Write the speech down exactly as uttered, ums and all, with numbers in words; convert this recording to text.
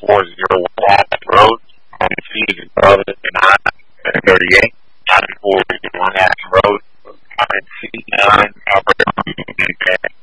four zero one Athens Road, Common C is Charlotte nine thirty-eight, nine four one Athens Road, Common C nine, operator.